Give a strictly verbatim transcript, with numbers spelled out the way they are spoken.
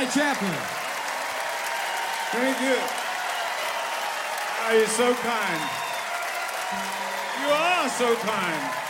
Charlie Chaplin. Thank you. Oh, you're so kind. You are so kind.